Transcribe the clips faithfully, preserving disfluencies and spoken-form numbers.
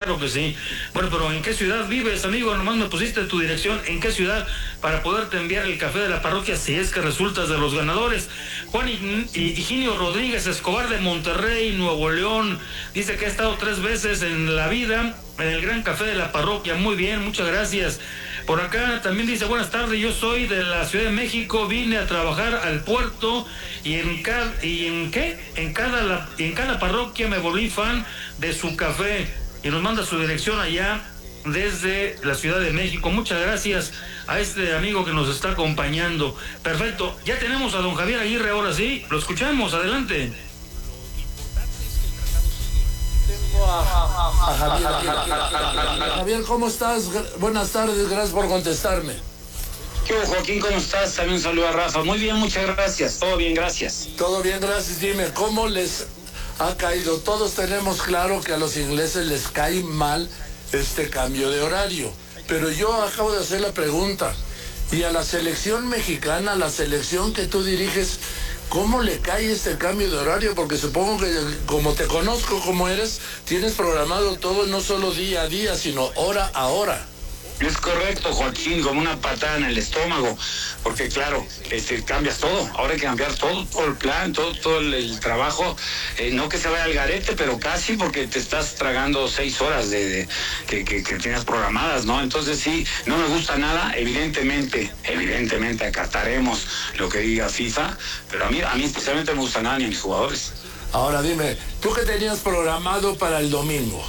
claro que sí. Bueno, pero ¿en qué ciudad vives, amigo? Nomás me pusiste tu dirección. ¿En qué ciudad? Para poderte enviar el café de la parroquia si es que resultas de los ganadores. Juan Higinio Rodríguez Escobar de Monterrey, Nuevo León, dice que ha estado tres veces en la vida en el gran café de la parroquia. Muy bien, muchas gracias. Por acá también dice, buenas tardes, yo soy de la Ciudad de México, vine a trabajar al puerto y en cada, y en qué, en cada, la, en cada parroquia me volví fan de su café, y nos manda su dirección allá desde la Ciudad de México. Muchas gracias a este amigo que nos está acompañando. Perfecto, ya tenemos a don Javier Aguirre, ahora sí, lo escuchamos, adelante. A, a, a Javier. Javier, ¿cómo estás? Buenas tardes, gracias por contestarme. ¿Qué hubo, Joaquín? ¿Cómo estás? También un saludo a Rafa. Muy bien, muchas gracias. Todo bien, gracias. Todo bien, gracias. Dime, ¿cómo les ha caído? Todos tenemos claro que a los ingleses les cae mal este cambio de horario, pero yo acabo de hacer la pregunta, y a la selección mexicana, la selección que tú diriges, ¿cómo le cae este cambio de horario? Porque supongo que, como te conozco como eres, tienes programado todo no solo día a día, sino hora a hora. Es correcto, Joaquín, como una patada en el estómago, porque claro, este, cambias todo, ahora hay que cambiar todo, todo el plan, todo, todo el, el trabajo, eh, no que se vaya al garete, pero casi, porque te estás tragando seis horas de, de que, que, que tienes programadas, ¿no? Entonces sí, no me gusta nada, evidentemente, evidentemente acataremos lo que diga FIFA, pero a mí, a mí especialmente no me gusta nada ni a mis jugadores. Ahora dime, ¿tú qué tenías programado para el domingo?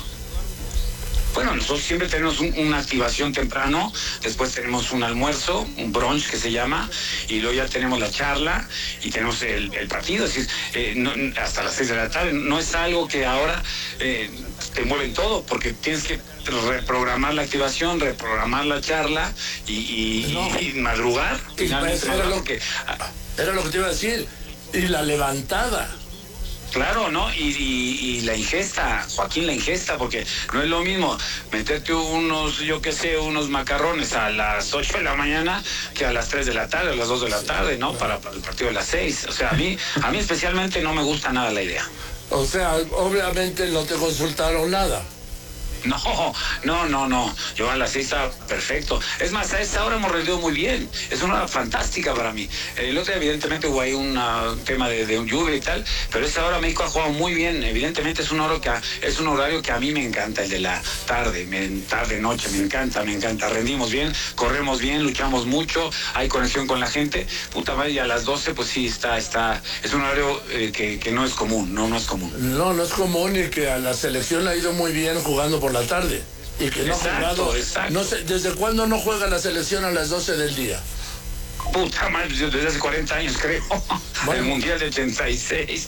Bueno, nosotros siempre tenemos un, una activación temprano, después tenemos un almuerzo, un brunch que se llama, y luego ya tenemos la charla y tenemos el, el partido, es decir, eh, no, hasta las seis de la tarde. No es algo que ahora eh, te mueven todo, porque tienes que reprogramar la activación, reprogramar la charla y, y, no. y, y madrugar. Finalmente, era, lo que, era lo que te iba a decir, y la levantada. Claro, ¿no? Y, y, y la ingesta, Joaquín, la ingesta, porque no es lo mismo meterte unos, yo qué sé, unos macarrones a las ocho de la mañana que a las tres de la tarde, a las dos de la tarde, ¿no? Para, para el partido de las seis. O sea, a mí, a mí especialmente no me gusta nada la idea. O sea, obviamente no te consultaron nada. No, no, no, no. Yo a las seis estaba perfecto. Es más, a esta hora hemos rendido muy bien. Es una hora fantástica para mí. El otro día, evidentemente, hubo ahí un tema de, de un lluvia y tal, pero esta hora México ha jugado muy bien. Evidentemente es un horario que a, es un horario que a mí me encanta, el de la tarde, me, tarde, noche, me encanta, me encanta. Rendimos bien, corremos bien, luchamos mucho, hay conexión con la gente. Puta madre, y a las doce, pues sí, está, está, es un horario eh, que, que no es común, no, no es común. No, no es común, y que a la selección le ha ido muy bien jugando por la tarde, y que no exacto, ha jugado, exacto. No sé, ¿desde cuándo no juega la selección a las doce del día? Puta madre, desde hace cuarenta años creo. Bueno. El Mundial de ochenta y seis.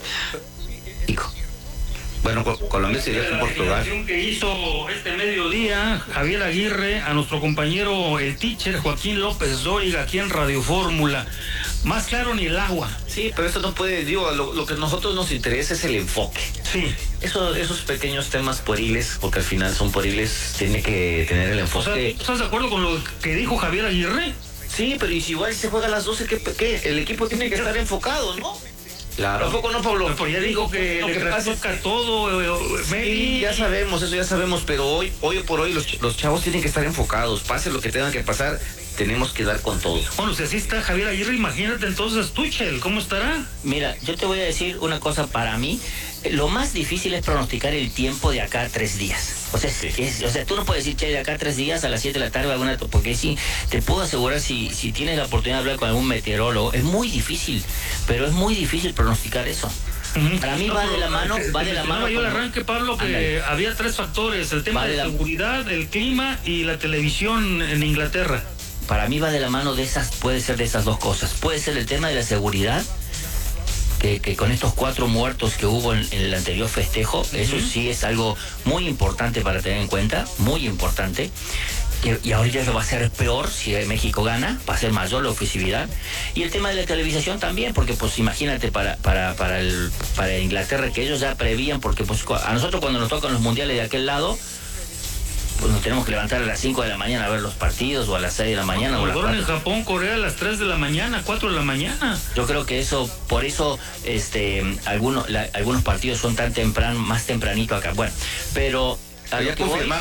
Bueno, Colombia sería en Portugal. La que hizo este mediodía Javier Aguirre a nuestro compañero el teacher Joaquín López Dóriga aquí en Radio Fórmula. Más claro ni el agua. Sí, pero eso no puede, digo, lo, lo que a nosotros nos interesa es el enfoque. Sí. Eso, esos pequeños temas pueriles, porque al final son pueriles, tiene que tener el enfoque. O sea, ¿estás de acuerdo con lo que dijo Javier Aguirre? Sí, pero y si igual se juega a las doce, ¿qué, qué? El equipo tiene que estar enfocado, ¿no? Claro. Tampoco no, Pablo. Pero ya dijo que lo que pasa es que todo. Sí, ya sabemos, eso ya sabemos, pero hoy, hoy por hoy los, los chavos tienen que estar enfocados. Pase lo que tengan que pasar, tenemos que dar con todo. Bueno, si así está Javier Aguirre, imagínate entonces Tuchel, ¿cómo estará? Mira, yo te voy a decir una cosa para mí. Lo más difícil es pronosticar el tiempo de acá a tres días. O sea, sí. es, o sea, tú no puedes decir, che, de acá a tres días a las siete de la tarde alguna, porque sí, te puedo asegurar, si, si tienes la oportunidad de hablar con algún meteorólogo, es muy difícil, pero es muy difícil pronosticar eso. Uh-huh. Para mí no, va de la mano, que, va de la mano. Yo le arranque, Pablo, que Andale. había tres factores: el tema va de, de la seguridad, el clima y la televisión en Inglaterra. Para mí va de la mano de esas, puede ser de esas dos cosas. Puede ser el tema de la seguridad, Que, que con estos cuatro muertos que hubo en, en el anterior festejo, uh-huh. eso sí es algo muy importante para tener en cuenta, muy importante. Y, y ahorita eso va a ser peor si México gana, va a ser mayor la ofensividad. Y el tema de la televisación también, porque pues imagínate para para para el para Inglaterra, que ellos ya prevían, porque pues a nosotros cuando nos tocan los mundiales de aquel lado, pues nos tenemos que levantar a las cinco de la mañana a ver los partidos, o a las seis de la mañana. No, o a las cuatro. En Japón, Corea a las tres de la mañana, cuatro de la mañana. Yo creo que eso, por eso este algunos la, algunos partidos son tan temprano, más tempranito acá. Bueno, pero a lo que voy,